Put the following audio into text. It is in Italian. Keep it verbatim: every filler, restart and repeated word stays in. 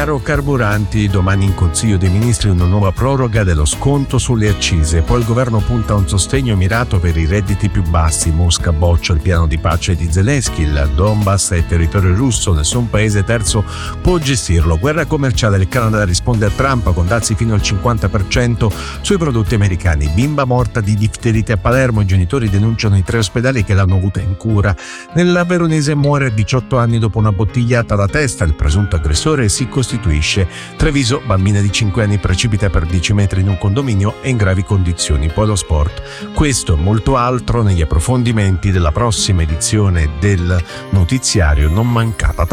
Caro carburanti, domani in Consiglio dei Ministri una nuova proroga dello sconto sulle accise. Poi il governo punta a un sostegno mirato per i redditi più bassi. Mosca boccia il piano di pace di Zelensky. Il Donbass è territorio russo, nessun paese terzo può gestirlo. Guerra commerciale, il Canada risponde a Trump con dazi fino al cinquanta per cento sui prodotti americani. Bimba morta di difterite a Palermo, i genitori denunciano i tre ospedali che l'hanno avuta in cura. Nella veronese muore a diciotto anni dopo una bottigliata alla testa, il presunto aggressore si costituisce. Treviso, bambina di cinque anni precipita per dieci metri in un condominio e in gravi condizioni. Poi lo sport. Questo e molto altro negli approfondimenti della prossima edizione del notiziario. Non mancate.